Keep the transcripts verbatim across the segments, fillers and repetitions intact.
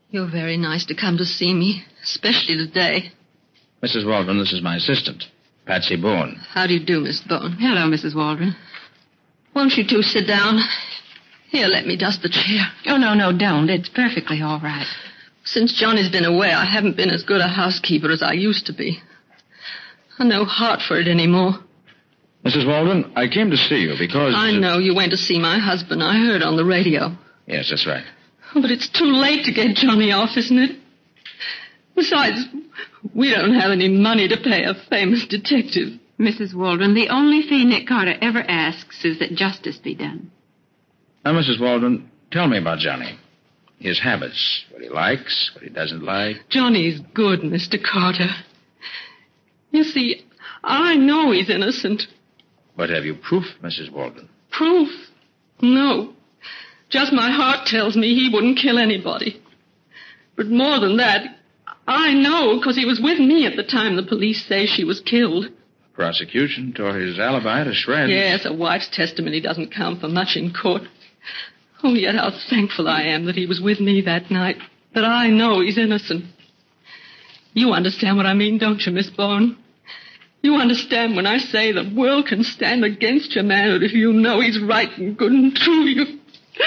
You're very nice to come to see me, especially today. Missus Waldron, this is my assistant, Patsy Bourne. How do you do, Miss Bourne? Hello, Missus Waldron. Won't you two sit down? Here, let me dust the chair. Oh, no, no, don't. It's perfectly all right. Since Johnny's been away, I haven't been as good a housekeeper as I used to be. I've no heart for it anymore. Missus Waldron, I came to see you because... I know. You went to see my husband. I heard on the radio. Yes, that's right. Oh, but it's too late to get Johnny off, isn't it? Besides, we don't have any money to pay a famous detective. Missus Waldron, the only fee Nick Carter ever asks is that justice be done. Now, Missus Waldron, tell me about Johnny. His habits, what he likes, what he doesn't like. Johnny's good, Mister Carter. You see, I know he's innocent. But have you proof, Missus Waldron? Proof? No. Just my heart tells me he wouldn't kill anybody. But more than that, I know because he was with me at the time the police say she was killed. Prosecution tore his alibi to shreds. Yes, a wife's testimony doesn't count for much in court. Oh, yet how thankful I am that he was with me that night, that I know he's innocent. You understand what I mean, don't you, Miss Bourne? You understand when I say the world can stand against your manhood if you know he's right and good and true. You...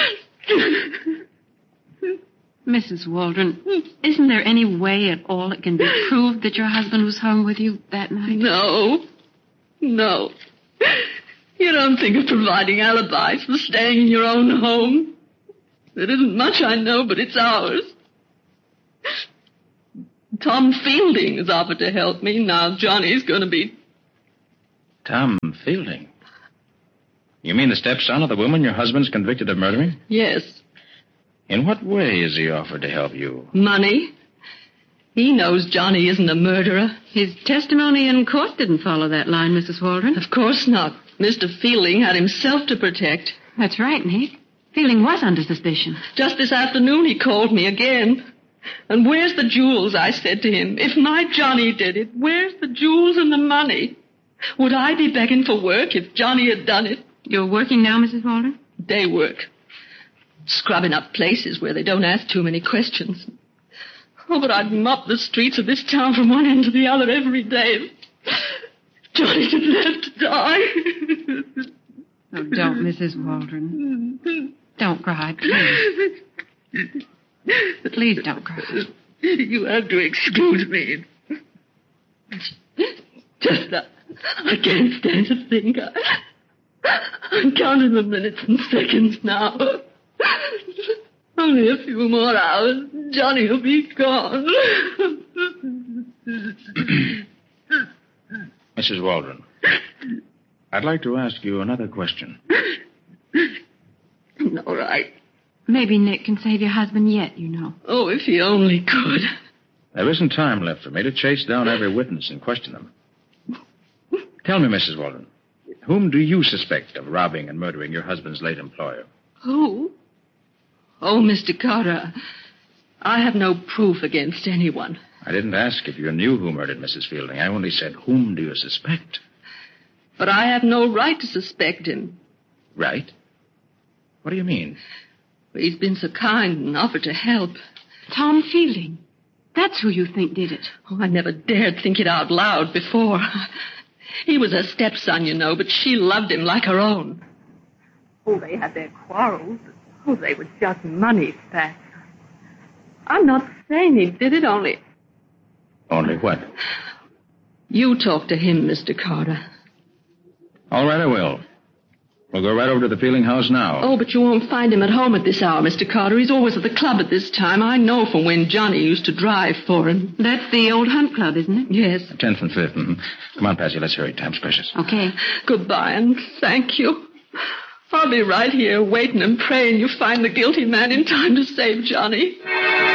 Missus Waldron, isn't there any way at all it can be proved that your husband was home with you that night? No. No. You don't think of providing alibis for staying in your own home. There isn't much I know, but it's ours. Tom Fielding has offered to help me. Now Johnny's going to be... Tom Fielding? You mean the stepson of the woman your husband's convicted of murdering? Yes. In what way has he offered to help you? Money. He knows Johnny isn't a murderer. His testimony in court didn't follow that line, Missus Waldron. Of course not. Mister Fielding had himself to protect. That's right, Nick. Fielding was under suspicion. Just this afternoon he called me again. And where's the jewels, I said to him. If my Johnny did it, where's the jewels and the money? Would I be begging for work if Johnny had done it? You're working now, Missus Waldron? Day work. Scrubbing up places where they don't ask too many questions. Oh, but I'd mop the streets of this town from one end to the other every day. Johnny had left to die. Oh, don't, Missus Waldron. Don't cry, please. Please don't cry. You have to excuse me. Just that I can't stand to think. I, I'm counting the minutes and seconds now. Only a few more hours. Johnny will be gone. Missus Waldron, I'd like to ask you another question. All right. Maybe Nick can save your husband yet, you know. Oh, if he only could. There isn't time left for me to chase down every witness and question them. Tell me, Missus Waldron, whom do you suspect of robbing and murdering your husband's late employer? Who? Oh, Mister Carter, I have no proof against anyone. I didn't ask if you knew who murdered Missus Fielding. I only said, whom do you suspect? But I have no right to suspect him. Right? What do you mean? He's been so kind and offered to help. Tom Fielding. That's who you think did it. Oh, I never dared think it out loud before. He was her stepson, you know, but she loved him like her own. Oh, they had their quarrels. Oh, they were just money spats. I'm not saying he did it, only... Only what? You talk to him, Mister Carter. All right, I will. We'll go right over to the Fielding house now. Oh, but you won't find him at home at this hour, Mister Carter. He's always at the club at this time. I know from when Johnny used to drive for him. That's the old Hunt Club, isn't it? Yes. tenth and fifth. Mm-hmm. Come on, Patsy, let's hurry. Time's precious. Okay. Goodbye, and thank you. I'll be right here waiting and praying you find the guilty man in time to save Johnny.